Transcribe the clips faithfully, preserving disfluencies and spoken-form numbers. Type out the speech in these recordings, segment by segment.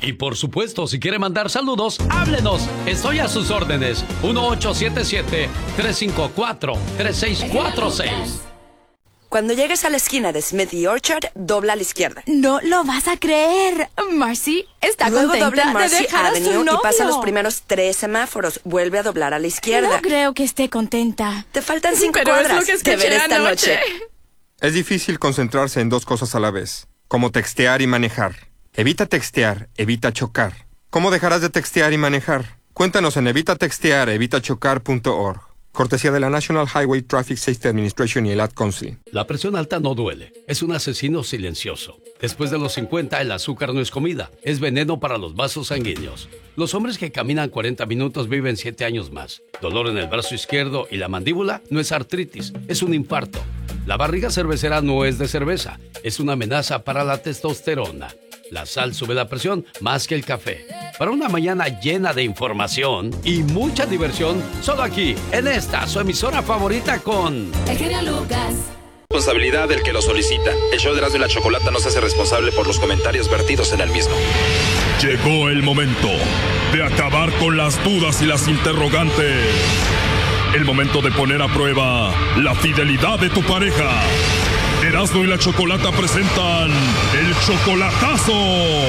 Y por supuesto, si quiere mandar saludos, háblenos. Estoy a sus órdenes. uno ocho siete siete, tres cinco cuatro, tres seis cuatro seis. Cuando llegues a la esquina de Smith y Orchard, dobla a la izquierda. No lo vas a creer. Marcy está Luego contenta dobla en Marcy de dejar a su Avenue novio. y pasa los primeros tres semáforos. Vuelve a doblar a la izquierda. No creo que esté contenta. Te faltan cinco Pero cuadras. es lo que escuché Te veré esta anoche. noche. Es difícil concentrarse en dos cosas a la vez, como textear y manejar. Evita textear, evita chocar. ¿Cómo dejarás de textear y manejar? Cuéntanos en evita textear, evita chocar punto org. Cortesía de la National Highway Traffic Safety Administration y el Ad Council. La presión alta no duele. Es un asesino silencioso. Después de los cincuenta, el azúcar no es comida. Es veneno para los vasos sanguíneos. Los hombres que caminan cuarenta minutos viven siete años más. Dolor en el brazo izquierdo y la mandíbula no es artritis, es un infarto. La barriga cervecera no es de cerveza. Es una amenaza para la testosterona. La sal sube la presión más que el café. Para una mañana llena de información y mucha diversión, solo aquí, en esta, su emisora favorita con... El genio Lucas. Responsabilidad del que lo solicita. El show de Erasmo y la Chocolata no se hace responsable por los comentarios vertidos en el mismo. Llegó el momento de acabar con las dudas y las interrogantes. El momento de poner a prueba la fidelidad de tu pareja. Erasmo y la Chocolata presentan el chocolatazo.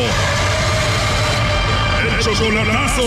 ¡El chocolatazo!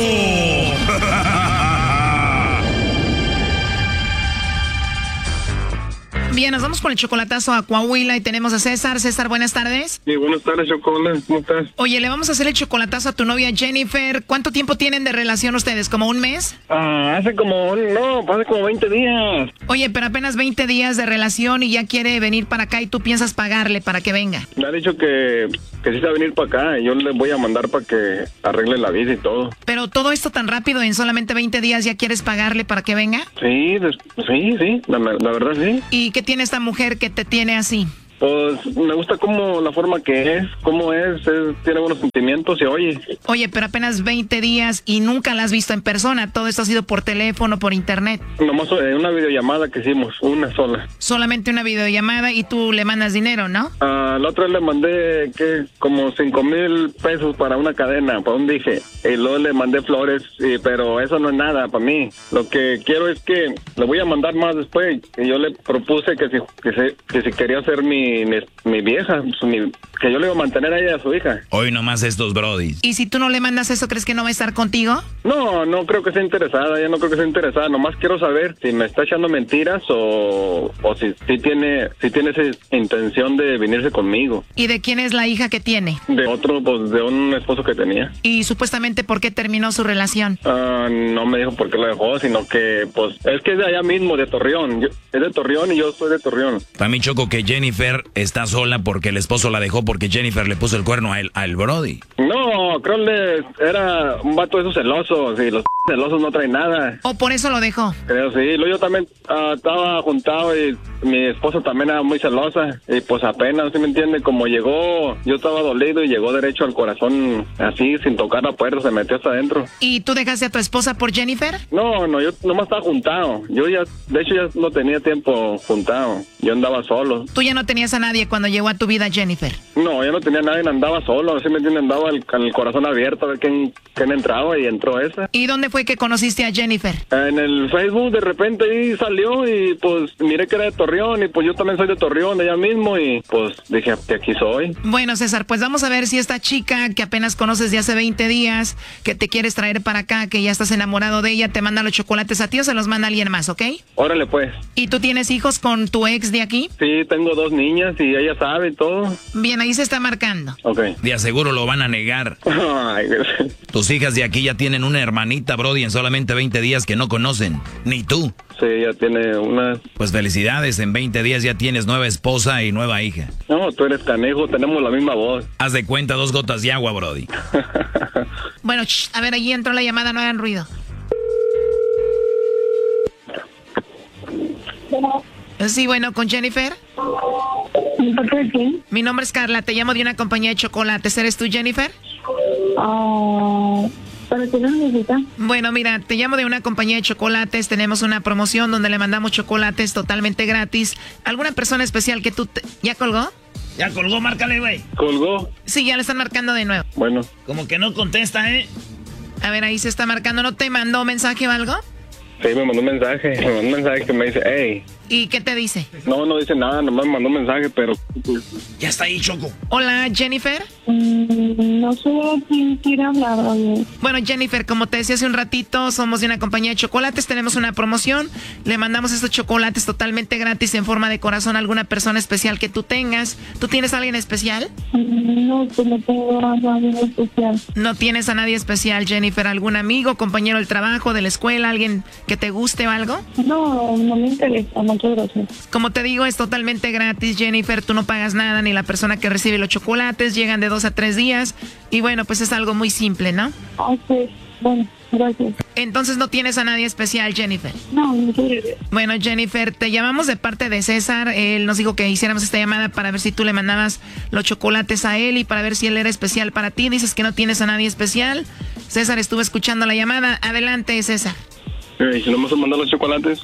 Bien, nos vamos con el chocolatazo a Coahuila y tenemos a César. César, buenas tardes. Sí, buenas tardes, Chocolate. ¿Cómo estás? Oye, le vamos a hacer el chocolatazo a tu novia Jennifer. ¿Cuánto tiempo tienen de relación ustedes? ¿Como un mes? Ah, hace como, no, hace como veinte días. Oye, pero apenas veinte días de relación y ya quiere venir para acá y tú piensas pagarle para que venga. Me ha dicho que, que sí se va a venir para acá y yo le voy a mandar para que arregle la visa y todo. Pero todo esto tan rápido, en solamente veinte días ya quieres pagarle para que venga. Sí, des- sí, sí, la, la verdad sí. ¿Y qué tiene esta mujer que te tiene así? Pues me gusta como la forma que es, cómo es, es tiene buenos sentimientos y oye. Oye, pero apenas veinte días y nunca la has visto en persona. Todo esto ha sido por teléfono, por internet. Nomás en una videollamada que hicimos, una sola. Solamente una videollamada y tú le mandas dinero, ¿no? Ah, la otra vez le mandé, que como cinco mil pesos para una cadena, para un dije. Y luego le mandé flores, y, pero eso no es nada para mí. Lo que quiero es que le voy a mandar más después. Y yo le propuse que si, que si, que si quería ser mi, mi, mi vieja, pues, mi, que yo le iba a mantener a ella y a su hija. Hoy nomás estos brodis. ¿Y si tú no le mandas eso, crees que no va a estar contigo? No, no creo que sea interesada, ella no creo que sea interesada. Nomás quiero saber si me está echando mentiras o, o si, si tiene si tiene esa intención de venirse conmigo. ¿Y de quién es la hija que tiene? De otro, pues de un esposo que tenía. ¿Y supuestamente por qué terminó su relación? Ah, no me dijo por qué lo dejó, sino que, pues, es que es de allá mismo, de Torreón. Yo, es de Torreón y yo soy de Torreón. También choco que Jennifer está sola porque el esposo la dejó porque Jennifer le puso el cuerno a él, al brody. No, creo que era un vato de esos celosos y los celosos no traen nada. ¿O por eso lo dejó? Creo, sí. Luego yo también uh, estaba juntado y mi esposa también era muy celosa y pues apenas, ¿sí me entiende? Como llegó, yo estaba dolido y llegó derecho al corazón así, sin tocar la puerta, se metió hasta adentro. ¿Y tú dejaste a tu esposa por Jennifer? No, no, yo nomás estaba juntado. Yo ya, de hecho ya no tenía tiempo juntado. Yo andaba solo. ¿Tú ya no tenías a nadie cuando llegó a tu vida Jennifer? No, yo no tenía a nadie, andaba solo, ¿sí me entiende? Andaba el, con el corazón abierto a ver quién, quién entraba y entró esa. ¿Y dónde fue que conociste a Jennifer? En el Facebook de repente ahí salió y pues miré que era de Torreón y pues yo también soy de Torreón, de allá mismo y pues dije que aquí soy. Bueno, César, pues vamos a ver si esta chica que apenas conoces de hace veinte días, que te quieres traer para acá, que ya estás enamorado de ella, te manda los chocolates a ti o se los manda alguien más, ¿ok? Órale pues. ¿Y tú tienes hijos con tu ex de aquí? Sí, tengo dos niñas y ella sabe y todo. Bien, ahí se está marcando. Ok. De aseguro lo van a negar. Ay, tus hijas de aquí ya tienen una hermanita, brody, en solamente veinte días que no conocen. Ni tú. Sí, ya tiene una... Pues felicidades, en veinte días ya tienes nueva esposa y nueva hija. No, tú eres canejo, tenemos la misma voz. Haz de cuenta dos gotas de agua, brody. Bueno, shh, a ver, allí entró la llamada, no hagan ruido. Bueno. Sí, bueno, ¿con Jennifer? ¿Sí? Mi nombre es Carla, te llamo de una compañía de chocolates. ¿Eres tú, Jennifer? Uh, ¿Pero qué necesita? Bueno, mira, te llamo de una compañía de chocolates. Tenemos una promoción donde le mandamos chocolates totalmente gratis. ¿Alguna persona especial que tú... Te... ¿Ya colgó? Ya colgó, márcale, güey. ¿Colgó? Sí, ya le están marcando de nuevo. Bueno. Como que no contesta, ¿eh? A ver, ahí se está marcando. ¿No te mandó mensaje o algo? Sí, me mandó un mensaje, me mandó un mensaje que me dice, hey. ¿Y qué te dice? No, no dice nada, nomás me mandó un mensaje, pero... Ya está ahí, Choco. Hola, Jennifer. Mm, no sé a quién quiere hablar, oye. Bueno, Jennifer, como te decía hace un ratito, somos de una compañía de chocolates, tenemos una promoción, le mandamos estos chocolates totalmente gratis en forma de corazón a alguna persona especial que tú tengas. ¿Tú tienes a alguien especial? No, pues no tengo a nadie especial. ¿No tienes a nadie especial, Jennifer? ¿Algún amigo, compañero del trabajo, de la escuela, alguien que te guste o algo? No, no me interesa, muchas gracias. Como te digo, es totalmente gratis, Jennifer, tú no pagas nada, ni la persona que recibe los chocolates, llegan de dos a tres días, y bueno, pues es algo muy simple, ¿no? Ah, sí, bueno, gracias. Entonces no tienes a nadie especial, Jennifer. No, muchas gracias. Bueno, Jennifer, te llamamos de parte de César, él nos dijo que hiciéramos esta llamada para ver si tú le mandabas los chocolates a él y para ver si él era especial para ti, dices que no tienes a nadie especial. César estuvo escuchando la llamada, adelante, César. ¿Y si no me vas a mandar los chocolates?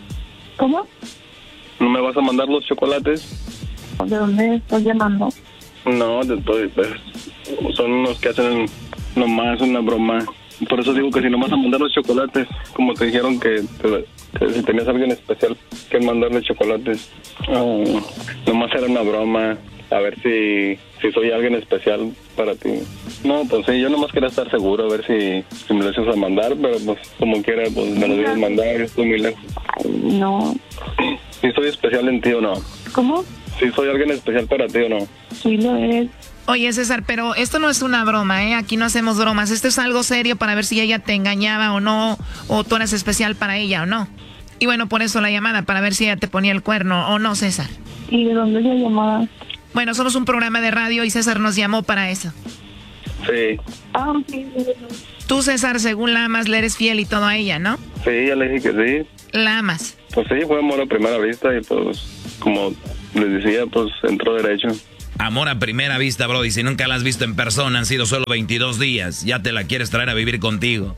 ¿Cómo? ¿No me vas a mandar los chocolates? ¿De dónde estás llamando? No, de todo, pues, son unos que hacen nomás una broma. Por eso digo que si no me vas a mandar los chocolates, como te dijeron que, te, que si tenías a alguien especial que mandarle chocolates, oh, nomás era una broma. A ver si, si soy alguien especial para ti. No, pues sí, yo nomás quería estar seguro, a ver si, si me lo ibas a mandar, pero pues como quiera, pues me lo debes mandar, estoy muy lejos. No. ¿Si soy especial en ti o no? ¿Cómo? ¿Si soy alguien especial para ti o no? Sí lo eres. Oye, César, pero esto no es una broma, ¿eh? Aquí no hacemos bromas. Esto es algo serio para ver si ella te engañaba o no, o tú eres especial para ella o no. Y bueno, por eso la llamada, para ver si ella te ponía el cuerno o no, César. ¿Y de dónde es la llamada? Bueno, somos un programa de radio y César nos llamó para eso. Sí. Ah, sí. Tú, César, según la amas, le eres fiel y todo a ella, ¿no? Sí, ya le dije que sí. La amas. Pues sí, fue amor a primera vista y pues, como les decía, pues entró derecho. Amor a primera vista, bro, y si nunca la has visto en persona, han sido solo veintidós días, ya te la quieres traer a vivir contigo.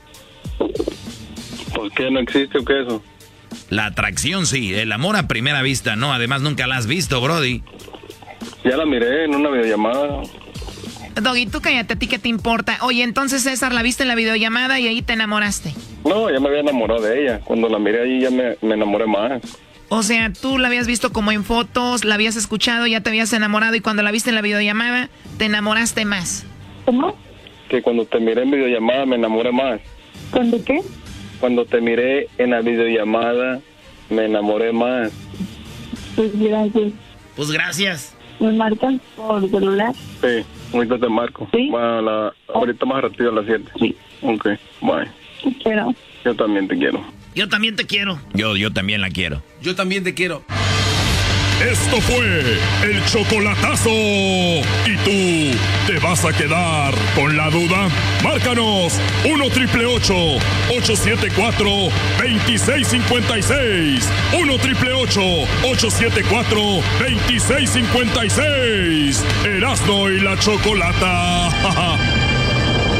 ¿Por qué no existe o qué eso? La atracción sí, el amor a primera vista no, además nunca la has visto, brody. Ya la miré en una videollamada. Doggy, tú cállate, ¿a ti qué te importa? Oye, entonces, César, la viste en la videollamada y ahí te enamoraste. No, ya me había enamorado de ella. Cuando la miré ahí ya me, me enamoré más. O sea, tú la habías visto como en fotos, la habías escuchado, ya te habías enamorado y cuando la viste en la videollamada, te enamoraste más. ¿Cómo? Que cuando te miré en videollamada me enamoré más. ¿Cuándo qué? Cuando te miré en la videollamada me enamoré más. Pues gracias. Pues gracias. ¿Me marcan por celular? Sí, ahorita te marco. ¿Sí? Bueno, la, ahorita más rápido a las siete. Sí. Ok, bye. Te quiero. Yo también te quiero. Yo también te quiero. Yo, yo también la quiero. Yo también te quiero. Esto fue el chocolatazo. ¿Y tú te vas a quedar con la duda? Márcanos uno triple ocho, ocho siete cuatro, dos seis cinco seis. uno triple ocho, ocho siete cuatro, dos seis cinco seis. Erasmo y la Chocolata.